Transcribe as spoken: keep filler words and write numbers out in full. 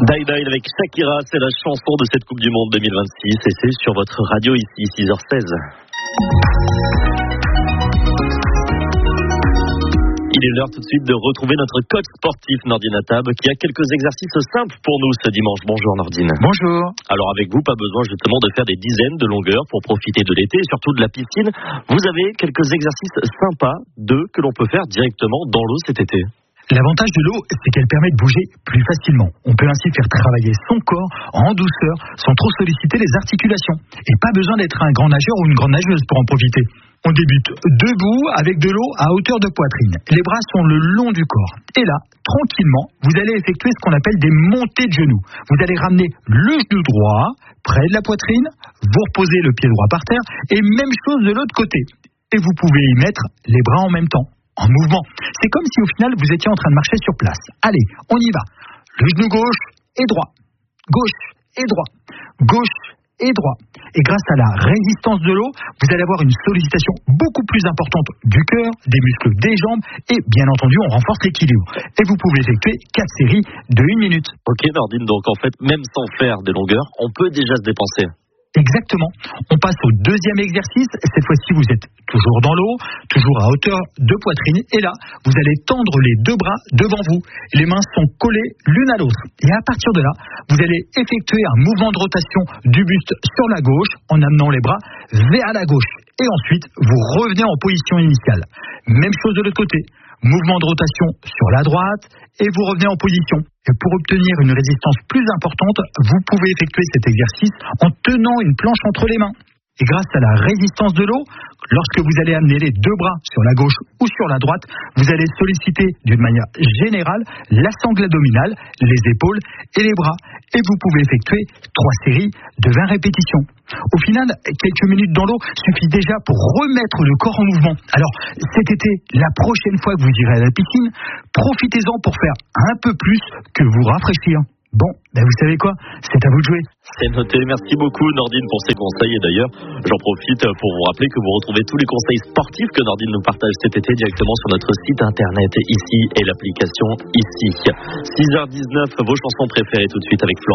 Die Die avec Shakira, c'est la chanson de cette Coupe du Monde deux mille vingt-six et c'est sur votre radio ici, six heures seize. Il est l'heure tout de suite de retrouver notre coach sportif Nordine Attab qui a quelques exercices simples pour nous ce dimanche. Bonjour Nordine. Bonjour. Alors avec vous, pas besoin justement de faire des dizaines de longueurs pour profiter de l'été et surtout de la piscine. Vous avez quelques exercices sympas, deux que l'on peut faire directement dans l'eau cet été. L'avantage de l'eau, c'est qu'elle permet de bouger plus facilement. On peut ainsi faire travailler son corps en douceur sans trop solliciter les articulations. Et pas besoin d'être un grand nageur ou une grande nageuse pour en profiter. On débute debout avec de l'eau à hauteur de poitrine. Les bras sont le long du corps. Et là, tranquillement, vous allez effectuer ce qu'on appelle des montées de genoux. Vous allez ramener le genou droit près de la poitrine, vous reposez le pied droit par terre et même chose de l'autre côté. Et vous pouvez y mettre les bras en même temps. En mouvement. C'est comme si au final vous étiez en train de marcher sur place. Allez, on y va. Le genou gauche et droit. Gauche et droit. Gauche et droit. Et grâce à la résistance de l'eau, vous allez avoir une sollicitation beaucoup plus importante du cœur, des muscles des jambes et bien entendu on renforce l'équilibre. Et vous pouvez effectuer quatre séries de une minute. Ok Nordine, donc en fait même sans faire des longueurs, on peut déjà se dépenser. Exactement. On passe au deuxième exercice. Cette fois-ci, vous êtes toujours dans l'eau, toujours à hauteur de poitrine. Et là, vous allez tendre les deux bras devant vous. Les mains sont collées l'une à l'autre. Et à partir de là, vous allez effectuer un mouvement de rotation du buste sur la gauche en amenant les bras vers la gauche. Et ensuite, vous revenez en position initiale. Même chose de l'autre côté. Mouvement de rotation sur la droite et vous revenez en position. Et pour obtenir une résistance plus importante, vous pouvez effectuer cet exercice en tenant une planche entre les mains. Et grâce à la résistance de l'eau, lorsque vous allez amener les deux bras sur la gauche ou sur la droite, vous allez solliciter d'une manière générale la sangle abdominale, les épaules et les bras. Et vous pouvez effectuer trois séries de vingt répétitions. Au final, quelques minutes dans l'eau suffit déjà pour remettre le corps en mouvement. Alors, cet été, la prochaine fois que vous irez à la piscine, profitez-en pour faire un peu plus que vous rafraîchir. Bon, ben vous savez quoi, c'est à vous de jouer. C'est noté, merci beaucoup Nordine pour ces conseils et d'ailleurs j'en profite pour vous rappeler que vous retrouvez tous les conseils sportifs que Nordine nous partage cet été directement sur notre site internet ici et l'application ici. six heures dix-neuf, vos chansons préférées tout de suite avec Florent.